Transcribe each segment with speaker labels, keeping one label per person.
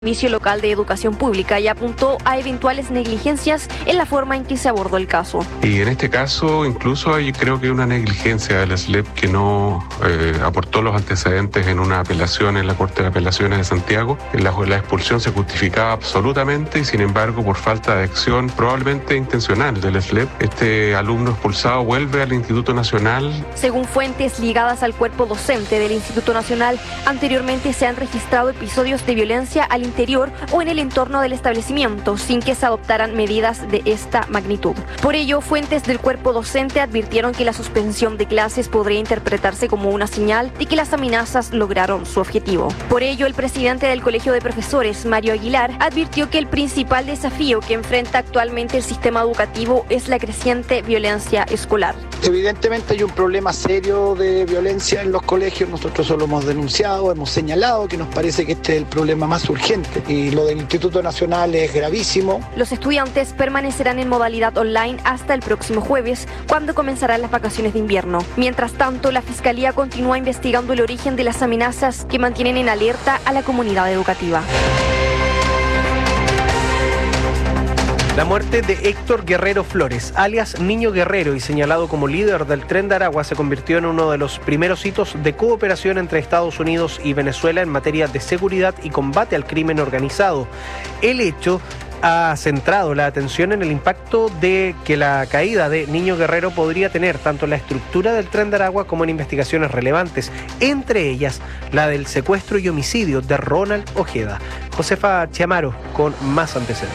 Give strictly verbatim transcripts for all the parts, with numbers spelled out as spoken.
Speaker 1: Servicio Local de Educación Pública y apuntó a eventuales negligencias en la forma en que se abordó el caso.
Speaker 2: Y en este caso incluso hay creo que una negligencia del S L E P que no eh, aportó los antecedentes en una apelación en la Corte de Apelaciones de Santiago. La, la expulsión se justificaba absolutamente y sin embargo por falta de acción probablemente intencional del S L E P, este alumno expulsado vuelve al Instituto Nacional.
Speaker 1: Según fuentes ligadas al cuerpo docente del Instituto Nacional, anteriormente se han registrado episodios de violencia al interior o en el entorno del establecimiento sin que se adoptaran medidas de esta magnitud. Por ello, fuentes del cuerpo docente advirtieron que la suspensión de clases podría interpretarse como una señal de que las amenazas lograron su objetivo. Por ello, el presidente del Colegio de Profesores, Mario Aguilar, advirtió que el principal desafío que enfrenta actualmente el sistema educativo es la creciente violencia escolar.
Speaker 3: Evidentemente hay un problema serio de violencia en los colegios, nosotros eso lo hemos denunciado, hemos señalado que nos parece que este es el problema más urgente y lo del Instituto Nacional es gravísimo.
Speaker 1: Los estudiantes permanecerán en modalidad online hasta el próximo jueves, cuando comenzarán las vacaciones de invierno. Mientras tanto, la Fiscalía continúa investigando el origen de las amenazas que mantienen en alerta a la comunidad educativa.
Speaker 4: La muerte de Héctor Guerrero Flores, alias Niño Guerrero y señalado como líder del Tren de Aragua, se convirtió en uno de los primeros hitos de cooperación entre Estados Unidos y Venezuela en materia de seguridad y combate al crimen organizado. El hecho ha centrado la atención en el impacto de que la caída de Niño Guerrero podría tener tanto en la estructura del Tren de Aragua como en investigaciones relevantes, entre ellas la del secuestro y homicidio de Ronald Ojeda. Josefa Chiamaro con más antecedentes.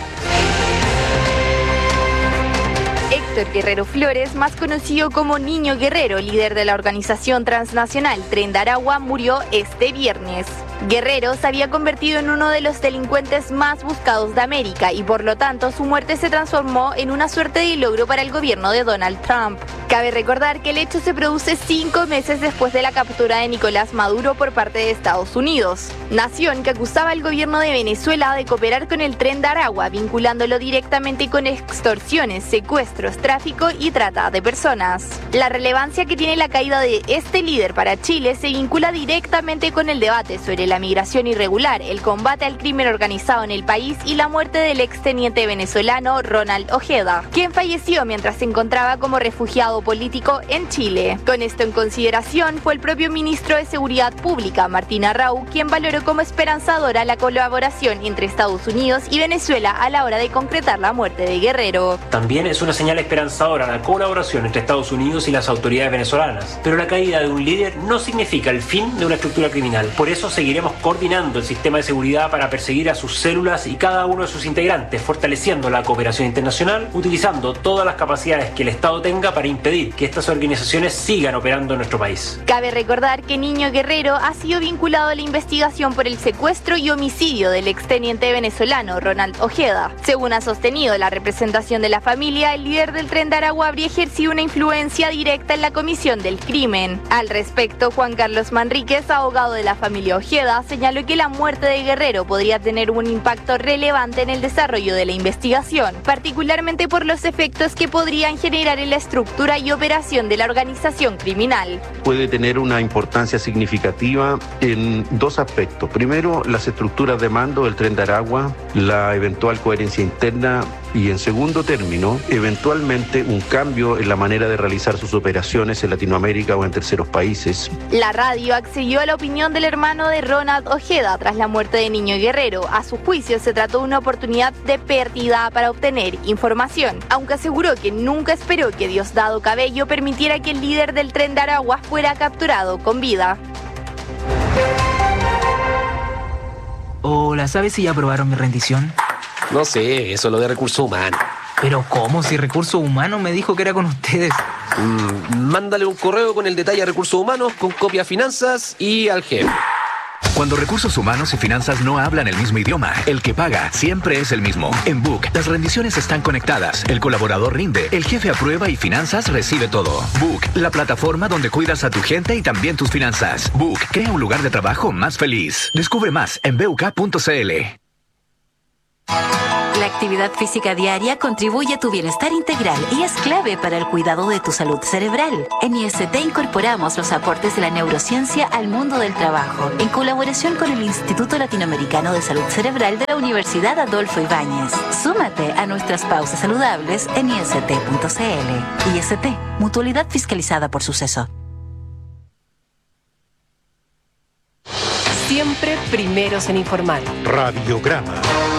Speaker 5: Héctor Guerrero Flores, más conocido como Niño Guerrero, líder de la organización transnacional Tren de Aragua, murió este viernes. Guerrero se había convertido en uno de los delincuentes más buscados de América y por lo tanto su muerte se transformó en una suerte de logro para el gobierno de Donald Trump. Cabe recordar que el hecho se produce cinco meses después de la captura de Nicolás Maduro por parte de Estados Unidos, nación que acusaba al gobierno de Venezuela de cooperar con el Tren de Aragua, vinculándolo directamente con extorsiones, secuestros, tráfico y trata de personas. La relevancia que tiene la caída de este líder para Chile se vincula directamente con el debate sobre la migración irregular, el combate al crimen organizado en el país y la muerte del exteniente venezolano Ronald Ojeda, quien falleció mientras se encontraba como refugiado político en Chile. Con esto en consideración, fue el propio ministro de Seguridad Pública, Martín Arrau, quien valoró como esperanzadora la colaboración entre Estados Unidos y Venezuela a la hora de concretar la muerte de Guerrero.
Speaker 6: También es una señal esperanzadora la colaboración entre Estados Unidos y las autoridades venezolanas, pero la caída de un líder no significa el fin de una estructura criminal. Por eso seguiremos coordinando el sistema de seguridad para perseguir a sus células y cada uno de sus integrantes, fortaleciendo la cooperación internacional, utilizando todas las capacidades que el Estado tenga para impedir que estas organizaciones sigan operando en nuestro país.
Speaker 5: Cabe recordar que Niño Guerrero ha sido vinculado a la investigación por el secuestro y homicidio del exteniente venezolano Ronald Ojeda. Según ha sostenido la representación de la familia, el líder del Tren de Aragua habría ejercido una influencia directa en la comisión del crimen. Al respecto, Juan Carlos Manríquez, abogado de la familia Ojeda, señaló que la muerte de Guerrero podría tener un impacto relevante en el desarrollo de la investigación, particularmente por los efectos que podrían generar en la estructura y operación de la organización criminal.
Speaker 7: Puede tener una importancia significativa en dos aspectos. Primero, las estructuras de mando del Tren de Aragua, la eventual coherencia interna y, en segundo término, eventualmente un cambio en la manera de realizar sus operaciones en Latinoamérica o en terceros países.
Speaker 5: La radio accedió a la opinión del hermano de Ronald Ojeda tras la muerte de Niño Guerrero. A su juicio, se trató de una oportunidad de pérdida para obtener información, aunque aseguró que nunca esperó que Diosdado Cabello permitiera que el líder del Tren de Aragua fuera capturado con vida.
Speaker 8: Hola, ¿sabes si ya aprobaron mi rendición?
Speaker 9: No sé, eso es lo de recursos humanos.
Speaker 8: ¿Pero cómo? Si Recursos Humanos me dijo que era con ustedes.
Speaker 9: Mm, mándale un correo con el detalle a Recursos Humanos, con copia a Finanzas y al jefe.
Speaker 10: Cuando Recursos Humanos y Finanzas no hablan el mismo idioma, el que paga siempre es el mismo. En Book, las rendiciones están conectadas, el colaborador rinde, el jefe aprueba y Finanzas recibe todo. Book, la plataforma donde cuidas a tu gente y también tus finanzas. Book, crea un lugar de trabajo más feliz. Descubre más en b u k punto c l.
Speaker 11: La actividad física diaria contribuye a tu bienestar integral y es clave para el cuidado de tu salud cerebral. En I S T incorporamos los aportes de la neurociencia al mundo del trabajo, en colaboración con el Instituto Latinoamericano de Salud Cerebral de la Universidad Adolfo Ibáñez. Súmate a nuestras pausas saludables en I S T punto C L. I S T, mutualidad fiscalizada por Suceso.
Speaker 12: Siempre primeros en informar.
Speaker 13: Radiograma.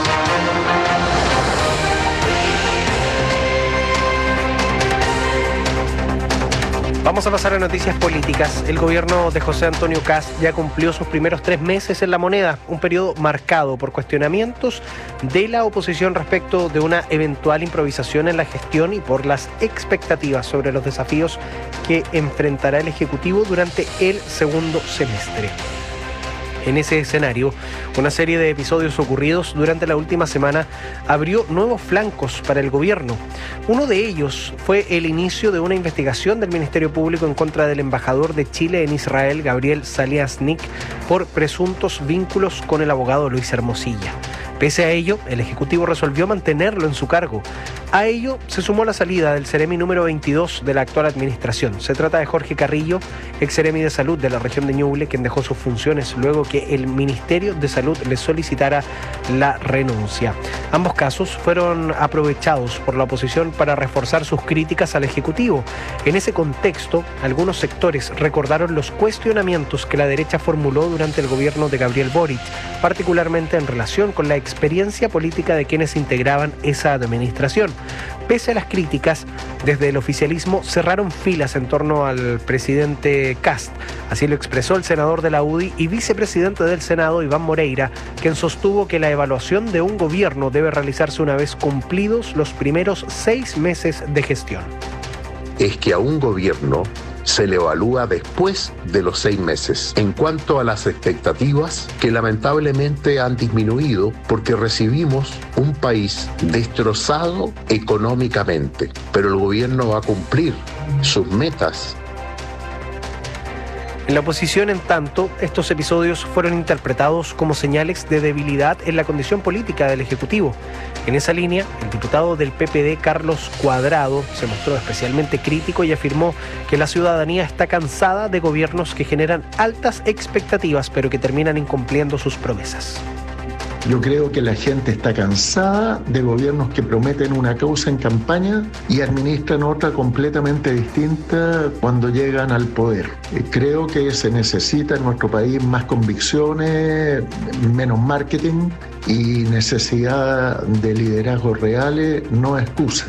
Speaker 4: Vamos a pasar a noticias políticas. El gobierno de José Antonio Kast ya cumplió sus primeros tres meses en la moneda, un periodo marcado por cuestionamientos de la oposición respecto de una eventual improvisación en la gestión y por las expectativas sobre los desafíos que enfrentará el Ejecutivo durante el segundo semestre. En ese escenario, una serie de episodios ocurridos durante la última semana abrió nuevos flancos para el gobierno. Uno de ellos fue el inicio de una investigación del Ministerio Público en contra del embajador de Chile en Israel, Gabriel Saliasnik, por presuntos vínculos con el abogado Luis Hermosilla. Pese a ello, el Ejecutivo resolvió mantenerlo en su cargo. A ello se sumó la salida del Seremi número veintidós de la actual administración. Se trata de Jorge Carrillo, ex Seremi de Salud de la región de Ñuble, quien dejó sus funciones luego que el Ministerio de Salud le solicitara la renuncia. Ambos casos fueron aprovechados por la oposición para reforzar sus críticas al Ejecutivo. En ese contexto, algunos sectores recordaron los cuestionamientos que la derecha formuló durante el gobierno de Gabriel Boric, particularmente en relación con la experiencia política de quienes integraban esa administración. Pese a las críticas, desde el oficialismo cerraron filas en torno al presidente Kast. Así lo expresó el senador de la U D I y vicepresidente del Senado, Iván Moreira, quien sostuvo que la evaluación de un gobierno debe realizarse una vez cumplidos los primeros seis meses de gestión.
Speaker 14: Es que a un gobierno se le evalúa después de los seis meses. En cuanto a las expectativas, que lamentablemente han disminuido porque recibimos un país destrozado económicamente, pero el gobierno va a cumplir sus metas.
Speaker 4: En la oposición, en tanto, estos episodios fueron interpretados como señales de debilidad en la condición política del Ejecutivo. En esa línea, el diputado del P P D, Carlos Cuadrado, se mostró especialmente crítico y afirmó que la ciudadanía está cansada de gobiernos que generan altas expectativas, pero que terminan incumpliendo sus promesas.
Speaker 15: Yo creo que la gente está cansada de gobiernos que prometen una causa en campaña y administran otra completamente distinta cuando llegan al poder. Creo que se necesita en nuestro país más convicciones, menos marketing y necesidad de liderazgos reales, no excusa.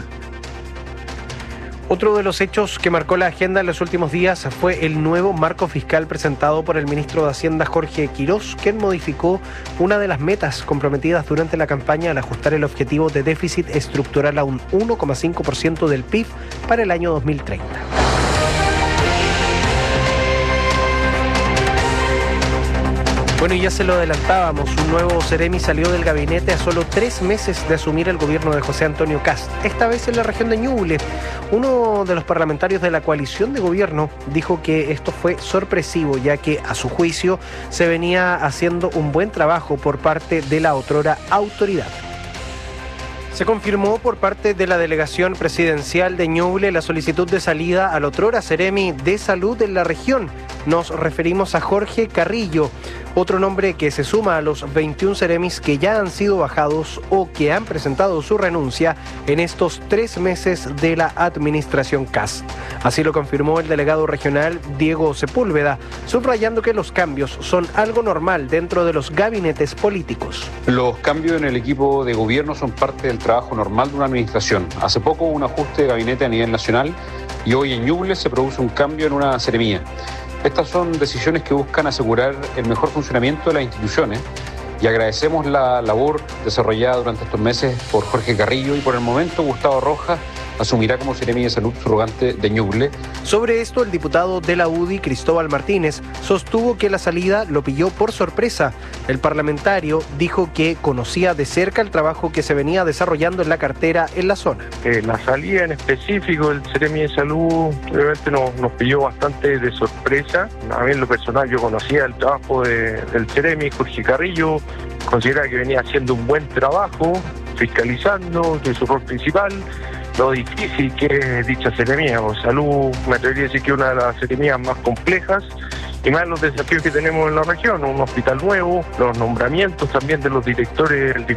Speaker 4: Otro de los hechos que marcó la agenda en los últimos días fue el nuevo marco fiscal presentado por el ministro de Hacienda, Jorge Quirós, quien modificó una de las metas comprometidas durante la campaña al ajustar el objetivo de déficit estructural a un uno coma cinco por ciento del P I B para el año dos mil treinta. Bueno, y ya se lo adelantábamos, un nuevo Seremi salió del gabinete a solo tres meses de asumir el gobierno de José Antonio Kast, esta vez en la región de Ñuble. Uno de los parlamentarios de la coalición de gobierno dijo que esto fue sorpresivo, ya que a su juicio se venía haciendo un buen trabajo por parte de la otrora autoridad. Se confirmó por parte de la delegación presidencial de Ñuble la solicitud de salida al otrora Seremi de Salud en la región. Nos referimos a Jorge Carrillo, otro nombre que se suma a los veintiún Seremis que ya han sido bajados o que han presentado su renuncia en estos tres meses de la administración Kast. Así lo confirmó el delegado regional Diego Sepúlveda, subrayando que los cambios son algo normal dentro de los gabinetes políticos.
Speaker 16: Los cambios en el equipo de gobierno son parte del trabajo normal de una administración. Hace poco hubo un ajuste de gabinete a nivel nacional y hoy en Ñuble se produce un cambio en una seremía. Estas son decisiones que buscan asegurar el mejor funcionamiento de las instituciones y agradecemos la labor desarrollada durante estos meses por Jorge Carrillo y por el momento Gustavo Rojas asumirá como Seremi de Salud subrogante de Ñuble.
Speaker 4: Sobre esto, el diputado de la U D I, Cristóbal Martínez, sostuvo que la salida lo pilló por sorpresa. El parlamentario dijo que conocía de cerca el trabajo que se venía desarrollando en la cartera en la zona.
Speaker 17: Eh, la salida en específico del Seremi de Salud realmente nos, nos pilló bastante de sorpresa. A mí en lo personal yo conocía el trabajo de, del Seremi, Jorge Carrillo, consideraba que venía haciendo un buen trabajo. fiscalizando, de su rol principal, lo difícil que es dicha seremía. O salud, me atrevería a decir que es una de las seremías más complejas y más los desafíos que tenemos en la región, un hospital nuevo, los nombramientos también de los directores, el